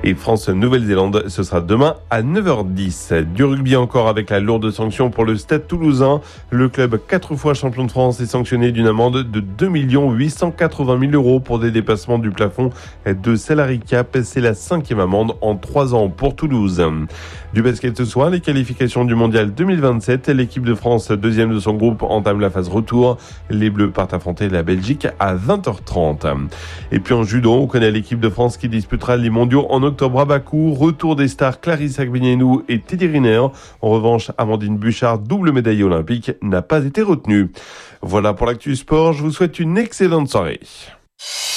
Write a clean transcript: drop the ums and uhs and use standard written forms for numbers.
Et France-Nouvelle-Zélande, ce sera demain à 9h10. Du rugby encore avec la lourde sanction pour le Stade Toulousain. Le club 4 fois champion de France est sanctionné d'une amende de 2 880 000 € pour des dépassements du plafond de salary cap. C'est la 5e amende en 3 ans pour Toulouse. Du basket ce soir, les qualifications du mondial 2027. L'équipe de France, deuxième de son groupe, entame la phase retour. Les Bleus partent affronter la Belgique à 20h30. Et puis en judo, on connaît l'équipe de France qui disputera les mondiaux en octobre à Bakou. Retour des stars Clarisse Agbenienou et Teddy Riner. En revanche, Amandine Bouchard, double médaillée olympique, n'a pas été retenue. Voilà pour l'actu sport. Je vous souhaite une excellente soirée.